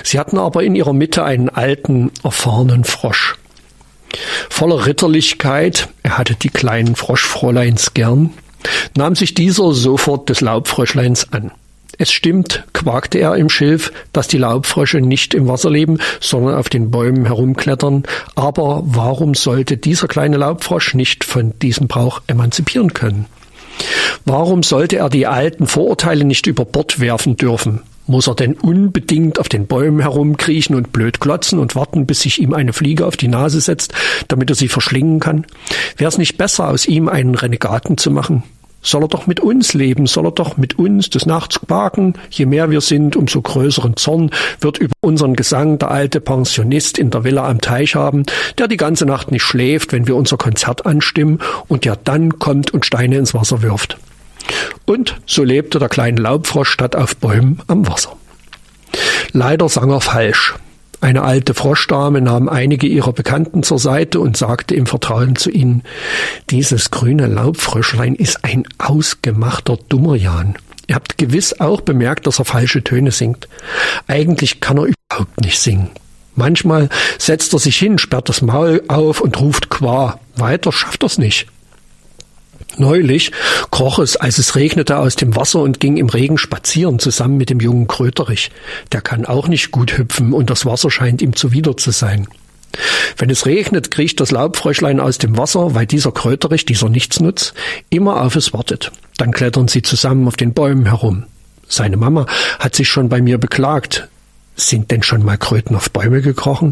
Sie hatten aber in ihrer Mitte einen alten, erfahrenen Frosch. Voller Ritterlichkeit, er hatte die kleinen Froschfräuleins gern, nahm sich dieser sofort des Laubfröschleins an. Es stimmt, quakte er im Schilf, dass die Laubfrösche nicht im Wasser leben, sondern auf den Bäumen herumklettern. Aber warum sollte dieser kleine Laubfrosch nicht von diesem Brauch emanzipieren können? Warum sollte er die alten Vorurteile nicht über Bord werfen dürfen? Muss er denn unbedingt auf den Bäumen herumkriechen und blöd glotzen und warten, bis sich ihm eine Fliege auf die Nase setzt, damit er sie verschlingen kann? Wäre es nicht besser, aus ihm einen Renegaten zu machen? Soll er doch mit uns leben, soll er doch mit uns des Nachts quaken. Je mehr wir sind, umso größeren Zorn wird über unseren Gesang der alte Pensionist in der Villa am Teich haben, der die ganze Nacht nicht schläft, wenn wir unser Konzert anstimmen und der dann kommt und Steine ins Wasser wirft. Und so lebte der kleine Laubfrosch statt auf Bäumen am Wasser. Leider sang er falsch. Eine alte Froschdame nahm einige ihrer Bekannten zur Seite und sagte im Vertrauen zu ihnen: Dieses grüne Laubfröschlein ist ein ausgemachter Dummerjan. Ihr habt gewiss auch bemerkt, dass er falsche Töne singt. Eigentlich kann er überhaupt nicht singen. Manchmal setzt er sich hin, sperrt das Maul auf und ruft Qua. Weiter schafft er's nicht. Neulich kroch es, als es regnete, aus dem Wasser und ging im Regen spazieren, zusammen mit dem jungen Kröterich. Der kann auch nicht gut hüpfen und das Wasser scheint ihm zuwider zu sein. Wenn es regnet, kriecht das Laubfröschlein aus dem Wasser, weil dieser Kröterich, dieser Nichtsnutz, immer auf es wartet. Dann klettern sie zusammen auf den Bäumen herum. Seine Mama hat sich schon bei mir beklagt. Sind denn schon mal Kröten auf Bäume gekrochen?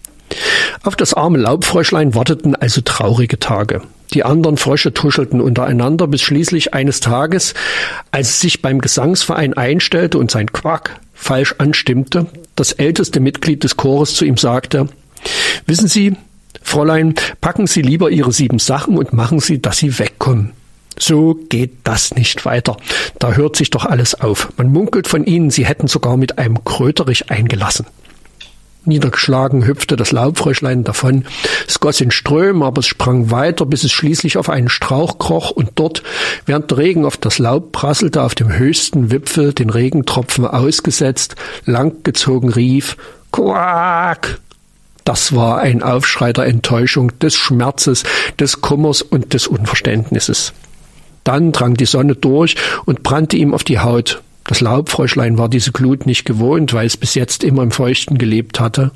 Auf das arme Laubfröschlein warteten also traurige Tage. Die anderen Frösche tuschelten untereinander, bis schließlich eines Tages, als es sich beim Gesangsverein einstellte und sein Quack falsch anstimmte, das älteste Mitglied des Chores zu ihm sagte: Wissen Sie, Fräulein, packen Sie lieber Ihre 7 Sachen und machen Sie, dass Sie wegkommen. So geht das nicht weiter. Da hört sich doch alles auf. Man munkelt von Ihnen, Sie hätten sogar mit einem Kröterich eingelassen. Niedergeschlagen hüpfte das Laubfröschlein davon. Es goss in Strömen, aber es sprang weiter, bis es schließlich auf einen Strauch kroch und dort, während der Regen auf das Laub prasselte, auf dem höchsten Wipfel, den Regentropfen ausgesetzt, langgezogen rief: Quack! Das war ein Aufschrei der Enttäuschung, des Schmerzes, des Kummers und des Unverständnisses. Dann drang die Sonne durch und brannte ihm auf die Haut. Das Laubfröschlein war diese Glut nicht gewohnt, weil es bis jetzt immer im Feuchten gelebt hatte.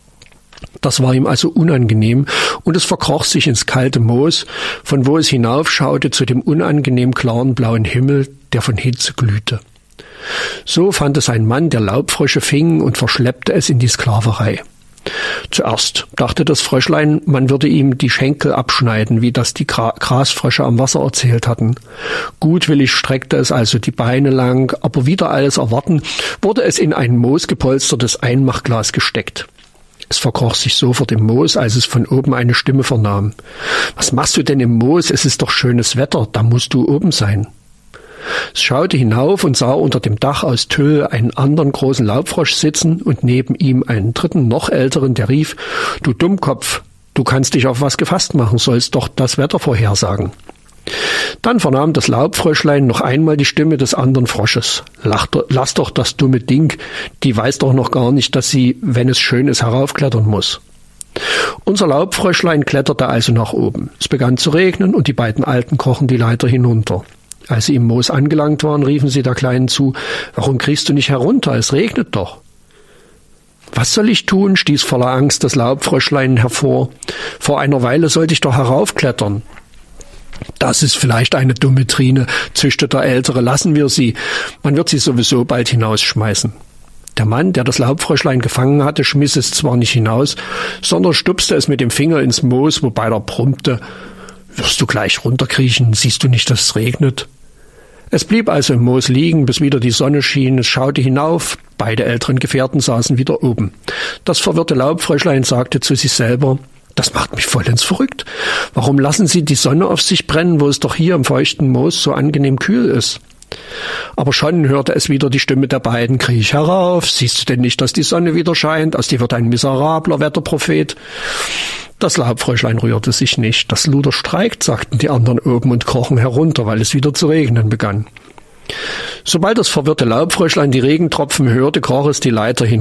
Das war ihm also unangenehm, und es verkroch sich ins kalte Moos, von wo es hinaufschaute zu dem unangenehm klaren blauen Himmel, der von Hitze glühte. So fand es ein Mann, der Laubfrösche fing und verschleppte es in die Sklaverei. Zuerst dachte das Fröschlein, man würde ihm die Schenkel abschneiden, wie das die Grasfrösche am Wasser erzählt hatten. Gutwillig streckte es also die Beine lang, aber wider alles Erwarten wurde es in ein moosgepolstertes Einmachglas gesteckt. Es verkroch sich sofort im Moos, als es von oben eine Stimme vernahm: Was machst du denn im Moos? Es ist doch schönes Wetter, da musst du oben sein. Es schaute hinauf und sah unter dem Dach aus Tüll einen anderen großen Laubfrosch sitzen und neben ihm einen dritten, noch älteren, der rief: Du Dummkopf, du kannst dich auf was gefasst machen, sollst doch das Wetter vorhersagen. Dann vernahm das Laubfröschlein noch einmal die Stimme des anderen Frosches: Lass doch das dumme Ding, die weiß doch noch gar nicht, dass sie, wenn es schön ist, heraufklettern muss. Unser Laubfröschlein kletterte also nach oben. Es begann zu regnen und die beiden Alten krochen die Leiter hinunter. Als sie im Moos angelangt waren, riefen sie der Kleinen zu: Warum kriechst du nicht herunter? Es regnet doch. Was soll ich tun? Stieß voller Angst das Laubfröschlein hervor. Vor einer Weile sollte ich doch heraufklettern. Das ist vielleicht eine dumme Trine, zischte der Ältere. Lassen wir sie. Man wird sie sowieso bald hinausschmeißen. Der Mann, der das Laubfröschlein gefangen hatte, schmiss es zwar nicht hinaus, sondern stupste es mit dem Finger ins Moos, wobei er brummte: Wirst du gleich runterkriechen? Siehst du nicht, dass es regnet? Es blieb also im Moos liegen, bis wieder die Sonne schien. Es schaute hinauf. Beide älteren Gefährten saßen wieder oben. Das verwirrte Laubfröschlein sagte zu sich selber: Das macht mich vollends verrückt. Warum lassen Sie die Sonne auf sich brennen, wo es doch hier im feuchten Moos so angenehm kühl ist? Aber schon hörte es wieder die Stimme der beiden: Kriech herauf, siehst du denn nicht, dass die Sonne wieder scheint? Aus dir wird ein miserabler Wetterprophet. Das Laubfröschlein rührte sich nicht. Das Luder streikt, sagten die anderen oben und krochen herunter, weil es wieder zu regnen begann. Sobald das verwirrte Laubfröschlein die Regentropfen hörte, kroch es die Leiter hin.